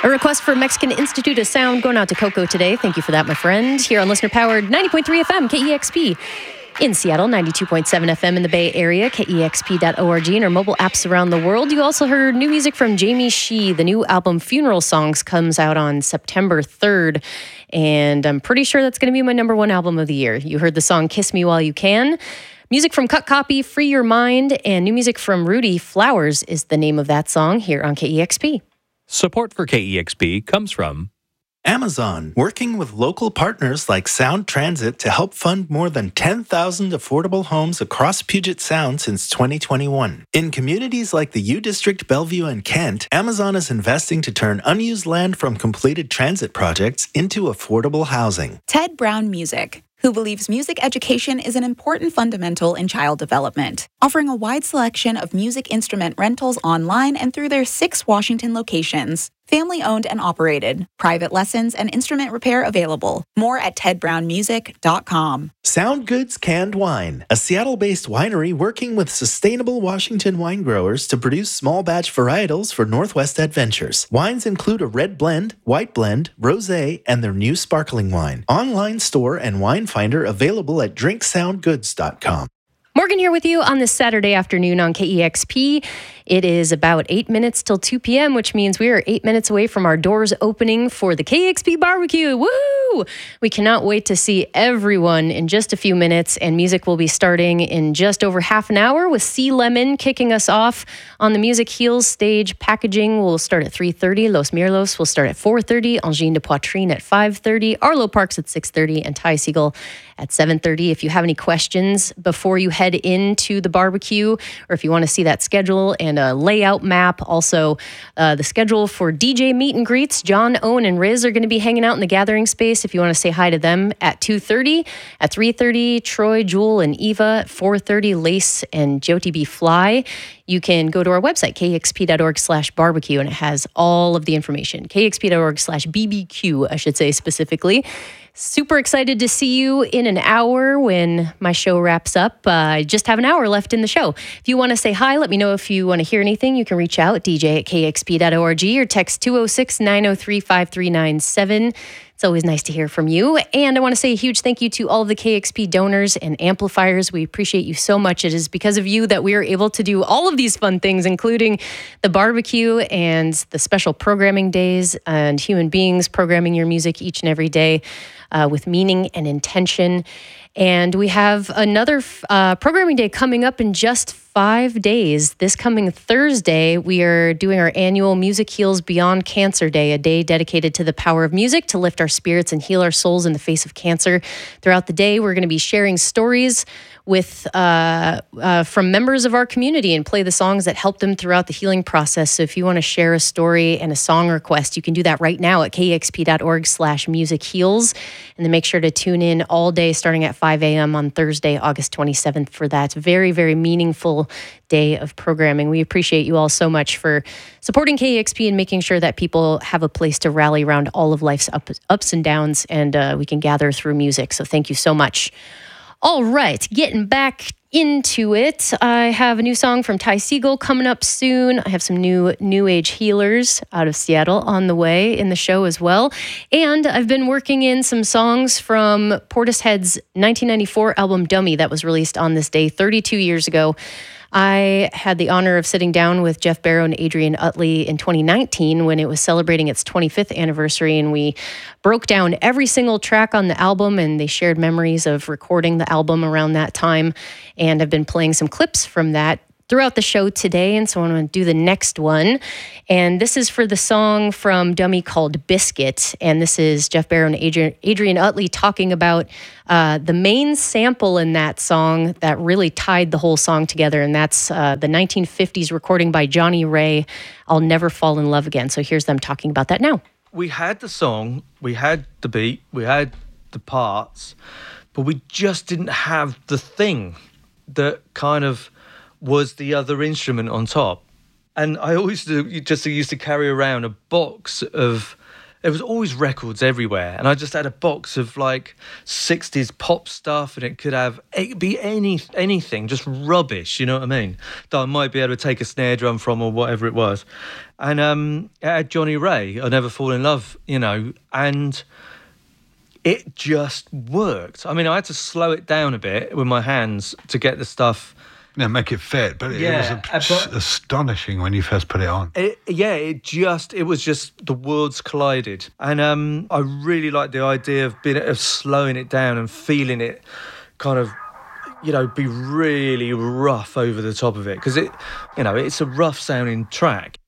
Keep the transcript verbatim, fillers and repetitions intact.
A request for Mexican Institute of Sound going out to Coco today. Thank you for that, my friend. Here on listener-powered ninety point three F M, K E X P. In Seattle, ninety-two point seven F M in the Bay Area, K E X P dot org, and our mobile apps around the world. You also heard new music from Jamie Shee. The new album, Funeral Songs, comes out on September third, and I'm pretty sure that's going to be my number one album of the year. You heard the song Kiss Me While You Can. Music from Cut Copy, Free Your Mind, and new music from Rudy. Flowers is the name of that song here on K E X P. Support for K E X P comes from Amazon, working with local partners like Sound Transit to help fund more than ten thousand affordable homes across Puget Sound since twenty twenty-one. In communities like the U District, Bellevue, and Kent, Amazon is investing to turn unused land from completed transit projects into affordable housing. Ted Brown Music, who believes music education is an important fundamental in child development, offering a wide selection of music instrument rentals online and through their six Washington locations. Family-owned and operated. Private lessons and instrument repair available. More at ted brown music dot com. Sound Goods Canned Wine, a Seattle-based winery working with sustainable Washington wine growers to produce small batch varietals for Northwest Adventures. Wines include a red blend, white blend, rosé, and their new sparkling wine. Online store and wine finder available at drink sound goods dot com. Morgan here with you on this Saturday afternoon on K E X P. It is about eight minutes till two p.m., which means we are eight minutes away from our doors opening for the K E X P barbecue. Woo! We cannot wait to see everyone in just a few minutes, and music will be starting in just over half an hour with Sea Lemon kicking us off on the Music Heals stage. Packaging will start at three thirty. Los Mirlos will start at four thirty. Angine de Poitrine at five thirty. Arlo Parks at six thirty. And Ty Siegel at seven thirty. If you have any questions before you head into the barbecue, or if you want to see that schedule and a layout map, also uh, the schedule for D J meet and greets, John, Owen, and Riz are going to be hanging out in the gathering space if you want to say hi to them at two thirty. At three thirty, Troy, Jewel, and Eva. At four thirty, Lace and Jyoti B. Fly. You can go to our website, k x p dot org slash barbecue, and it has all of the information. k x p dot org slash b b q, I should say specifically. Super excited to see you in an hour when my show wraps up. Uh, I just have an hour left in the show. If you want to say hi, let me know if you want to hear anything. You can reach out, d j at k x p dot org, or text two oh six, nine oh three, five three nine seven. It's always nice to hear from you. And I want to say a huge thank you to all of the K X P donors and amplifiers. We appreciate you so much. It is because of you that we are able to do all of these fun things, including the barbecue and the special programming days and human beings programming your music each and every day uh, with meaning and intention. And we have another uh, programming day coming up in just five days. This coming Thursday, we are doing our annual Music Heals Beyond Cancer Day, a day dedicated to the power of music to lift our spirits and heal our souls in the face of cancer. Throughout the day, we're going to be sharing stories with uh, uh, from members of our community and play the songs that help them throughout the healing process. So if you want to share a story and a song request, you can do that right now at k x p dot org slash music heals. And then make sure to tune in all day starting at five a.m. on Thursday, August twenty-seventh for that very, very meaningful day of programming. We appreciate you all so much for supporting K E X P and making sure that people have a place to rally around all of life's up, ups and downs, and uh, we can gather through music. So thank you so much. All right, getting back into it. I have a new song from Ty Siegel coming up soon. I have some new New Age healers out of Seattle on the way in the show as well. And I've been working in some songs from Portishead's nineteen ninety-four album Dummy that was released on this day thirty-two years ago. I had the honor of sitting down with Jeff Barrow and Adrian Utley in twenty nineteen when it was celebrating its twenty-fifth anniversary, and we broke down every single track on the album, and they shared memories of recording the album around that time. And I've been playing some clips from that throughout the show today, and so I'm going to do the next one. And this is for the song from Dummy called Biscuit, and this is Jeff Barrow and Adrian, Adrian Utley talking about uh, the main sample in that song that really tied the whole song together, and that's uh, the nineteen fifties recording by Johnny Ray, I'll Never Fall in Love Again. So here's them talking about that now. We had the song, we had the beat, we had the parts, but we just didn't have the thing that kind of was the other instrument on top. And I always do, just used to carry around a box of there was always records everywhere, and I just had a box of like sixties pop stuff, and it could have it could be any anything, just rubbish, you know what I mean, that I might be able to take a snare drum from or whatever it was. And um, it had Johnny Ray, I Never Fall in Love, you know, and it just worked. I mean, I had to slow it down a bit with my hands to get the stuff. Yeah, make it fit, but Yeah, it was a, but- astonishing when you first put it on. It, yeah, it just it was just the worlds collided, and um, I really liked the idea of being of slowing it down and feeling it, kind of, you know, be really rough over the top of it, because it, you know, it's a rough sounding track.